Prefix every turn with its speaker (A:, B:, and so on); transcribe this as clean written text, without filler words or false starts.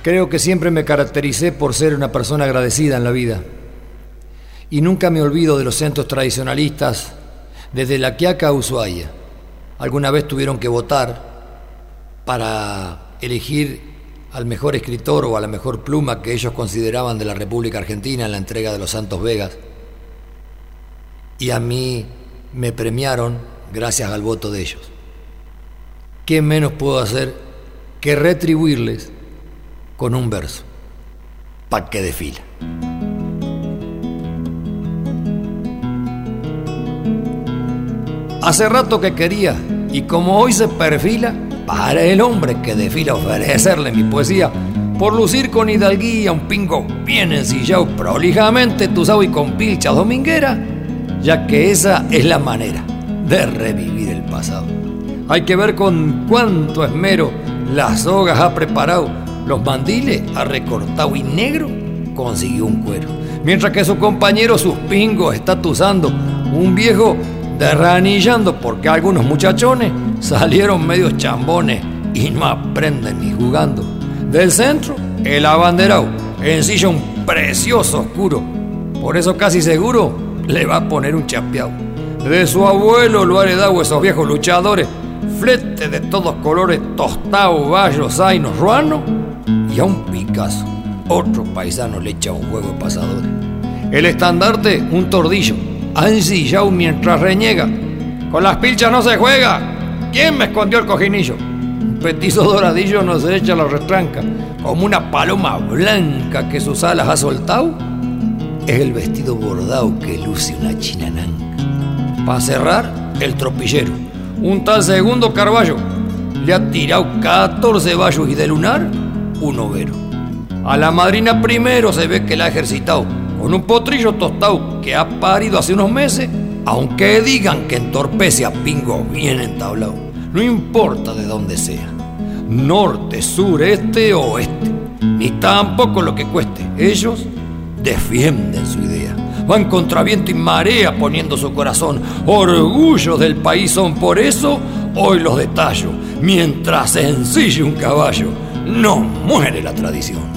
A: Creo que siempre me caractericé por ser una persona agradecida en la vida. Y nunca me olvido de los centros tradicionalistas desde La Quiaca a Ushuaia. Alguna vez tuvieron que votar para elegir al mejor escritor o a la mejor pluma que ellos consideraban de la República Argentina en la entrega de los Santos Vegas. Y a mí me premiaron gracias al voto de ellos. ¿Qué menos puedo hacer que retribuirles con un verso? Pa' que desfila. Hace rato que quería, y como hoy se perfila, para el hombre que desfila ofrecerle mi poesía, por lucir con hidalguía un pingo bien ensillado, prolijamente tuzado y con pilcha dominguera, ya que esa es la manera de revivir el pasado. Hay que ver con cuánto esmero las sogas ha preparado, los mandiles ha recortado y negro consiguió un cuero, mientras que su compañero sus pingos está tuzando, un viejo derranillando porque algunos muchachones salieron medios chambones y no aprenden ni jugando. Del centro, el abanderado ensilla un precioso oscuro, por eso casi seguro le va a poner un chapeado. De su abuelo lo ha heredado esos viejos luchadores, flete de todos colores, tostado, bayo, zaino, ruano, y a un Picasso otro paisano le echa un juego de pasadores. El estandarte, un tordillo, ensillado mientras reniega: con las pilchas no se juega, ¿quién me escondió el cojinillo? Un petizo doradillo no se echa la retranca, como una paloma blanca que sus alas ha soltado, es el vestido bordado que luce una chinananca. Para cerrar, el tropillero, un tal Segundo Carballo, le ha tirado 14 bayos y de lunar, un overo. A la madrina primero se ve que la ha ejercitado con un potrillo tostado que ha parido hace unos meses, aunque digan que entorpece a pingo bien entablado. No importa de dónde sea, norte, sur, este o oeste, ni tampoco lo que cueste. Ellos defienden su idea, van contra viento y marea poniendo su corazón. Orgullos del país son, por eso hoy los detallo. Mientras se ensille un caballo, no muere la tradición.